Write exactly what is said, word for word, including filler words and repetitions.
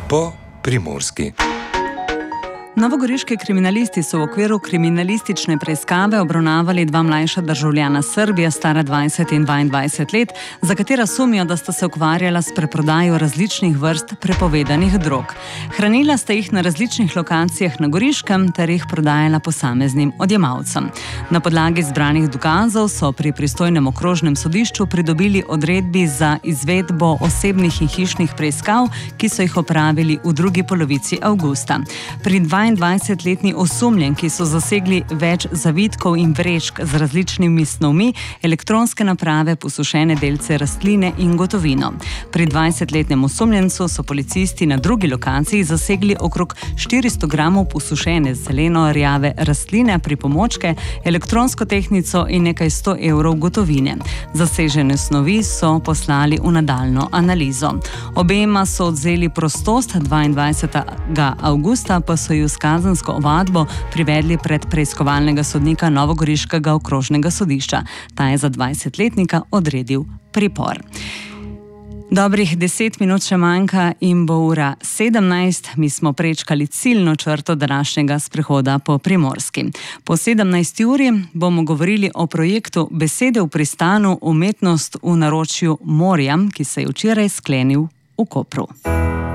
po Primorski. Novogoriški kriminalisti so v okviru kriminalistične preiskave obravnavali dva mlajša državljana Srbije, stara dvajset in dvaindvajset let, za katera sumijo, da sta se ukvarjala s preprodajo različnih vrst prepovedanih drog. Hranila sta jih na različnih lokacijah na Goriškem ter jih prodajala posameznim odjemalcem. Na podlagi zbranih dokazov so pri pristojnem okrožnem sodišču pridobili odredbi za izvedbo osebnih in hišnih preiskav, ki so jih opravili v drugi polovici avgusta. Pri dvaindvajsetletni osumljenki so zasegli več zavitkov in vrečk z različnimi snovmi, elektronske naprave, posušene delce rastline in gotovino. Pri dvajsetletnem osumljencu so policisti na drugi lokaciji zasegli okrog štiristo gramov posušene zeleno-rjave rastline, pripomočke, elektronsko tehtnico in nekaj sto evrov gotovine. Zasežene snovi so poslali v nadaljnjo analizo. Obema so odvzeli prostost, dvaindvajsetega avgusta pa so ju s kazensko ovadbo privedli pred preiskovalnega sodnika Novogoriškega okrožnega sodišča. Ta je za dvajsetletnika odredil pripor. Dobrih deset minut še manjka in bo ura sedemnajst. Mi smo prečkali ciljno črto današnjega sprehoda po Primorski. Po sedemnajsti uri bomo govorili o projektu Besede v pristanu, umetnost v naročju morja, ki se je včeraj sklenil v Kopru.